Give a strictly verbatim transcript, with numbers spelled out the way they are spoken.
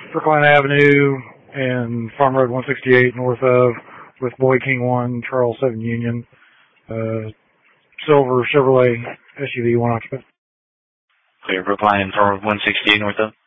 Brookline Avenue and Farm Road one sixty-eight north of with Boy King one, Charles seven Union, uh, silver Chevrolet S U V, one occupant. Clear, Brookline and Farm Road one sixty-eight north of?